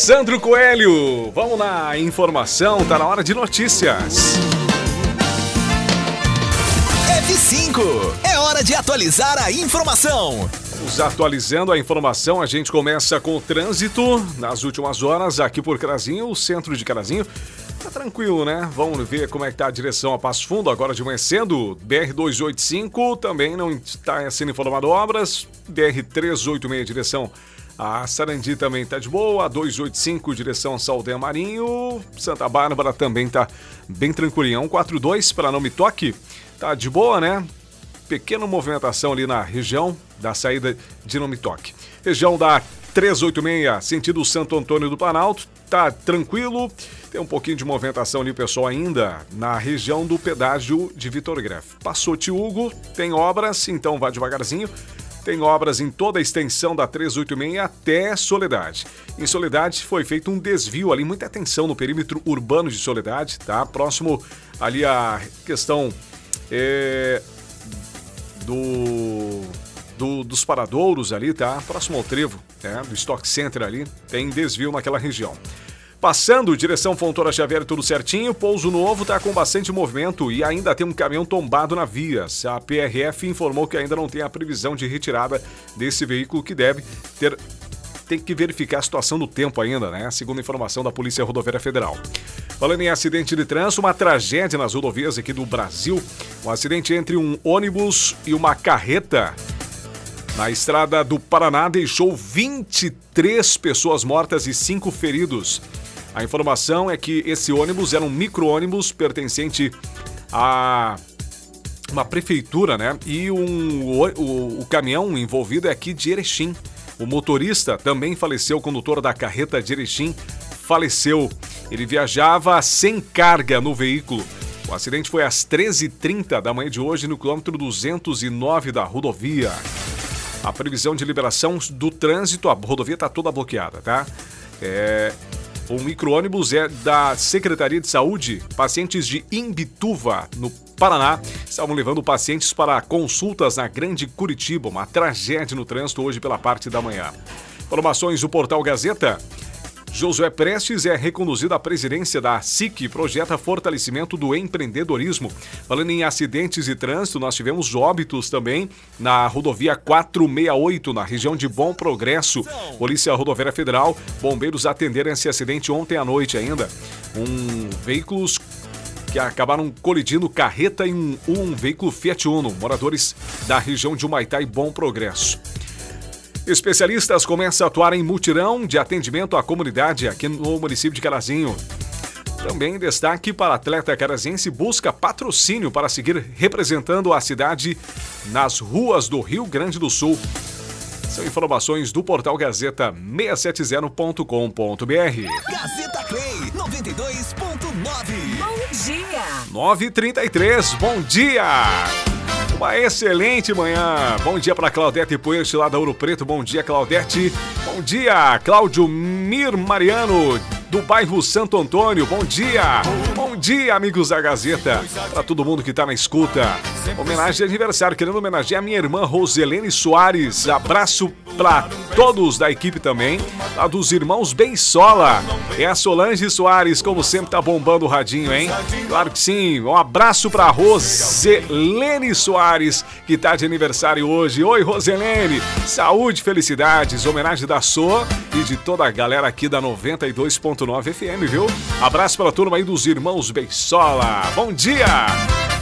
Sandro Coelho. Vamos na informação, tá na hora de notícias. F5, é hora de atualizar a informação. Vamos atualizando a informação, a gente começa com o trânsito nas últimas horas aqui por Carazinho, o centro de Carazinho. Tá tranquilo, né? Vamos ver como é que tá a direção a Passo Fundo agora de manhã cedo. BR-285 também não está sendo informado obras. BR-386 direção a Sarandi também tá de boa. A 285 direção Saldanha Marinho. Santa Bárbara também tá bem tranquilinho. 142 para Não Me Toque. Tá de boa, né? Pequena movimentação ali na região da saída de Não Me Toque. Região da 386, sentido Santo Antônio do Planalto, tá tranquilo. Tem um pouquinho de movimentação ali, pessoal, ainda na região do pedágio de Vitor Greff. Passou Tiúgo, tem obras, então vá devagarzinho. Tem obras em toda a extensão da 386 até Soledade. Em Soledade foi feito um desvio ali, muita atenção no perímetro urbano de Soledade, tá? Próximo ali a questão dos paradouros ali, tá? Próximo ao trevo, né? Do Stock Center ali, tem desvio naquela região. Passando, direção Fontoura Xavier, tudo certinho. Pouso Novo tá com bastante movimento e ainda tem um caminhão tombado na via. A PRF informou que ainda não tem a previsão de retirada desse veículo, que tem que verificar a situação do tempo ainda, né? Segundo a informação da Polícia Rodoviária Federal. Falando em acidente de trânsito, uma tragédia nas rodovias aqui do Brasil. Um acidente entre um ônibus e uma carreta na estrada do Paraná deixou 23 pessoas mortas e 5 feridos. A informação é que esse ônibus era um micro-ônibus pertencente a uma prefeitura, né? E o caminhão envolvido é aqui de Erechim. O motorista também faleceu, o condutor da carreta de Erechim faleceu. Ele viajava sem carga no veículo. O acidente foi às 13h30 da manhã de hoje no quilômetro 209 da rodovia. A previsão de liberação do trânsito, a rodovia está toda bloqueada, tá? O micro-ônibus é da Secretaria de Saúde. Pacientes de Imbituva, no Paraná, estavam levando pacientes para consultas na Grande Curitiba. Uma tragédia no trânsito hoje pela parte da manhã. Informações do Portal Gazeta. Josué Prestes é reconduzido à presidência da SIC, projeta fortalecimento do empreendedorismo. Falando em acidentes de trânsito, nós tivemos óbitos também na rodovia 468, na região de Bom Progresso. Polícia Rodoviária Federal, bombeiros atenderam esse acidente ontem à noite ainda. Veículos que acabaram colidindo carreta em um veículo Fiat Uno, moradores da região de Humaitá e Bom Progresso. Especialistas começam a atuar em mutirão de atendimento à comunidade aqui no município de Carazinho. Também destaque para atleta carazense busca patrocínio para seguir representando a cidade nas ruas do Rio Grande do Sul. São informações do portal Gazeta670.com.br. Gazeta Play 92.9. Bom dia. 9h33, bom dia. Uma excelente manhã. Bom dia para Claudete Poeiras lá da Ouro Preto. Bom dia, Claudete. Bom dia, Cláudio Mir Mariano, do bairro Santo Antônio. Bom dia. Bom dia, amigos da Gazeta. Para todo mundo que tá na escuta. Homenagem de aniversário, querendo homenagear a minha irmã Roselene Soares. Abraço para todos da equipe também. Lá dos irmãos Beisola. É a Solange Soares, como sempre, tá bombando o radinho, hein? Claro que sim. Um abraço para Roselene Soares, que tá de aniversário hoje. Oi, Roselene. Saúde, felicidades. Homenagem da SOA e de toda a galera aqui da 92.9 FM, viu? Abraço para a turma aí dos irmãos Beisola. Bom dia!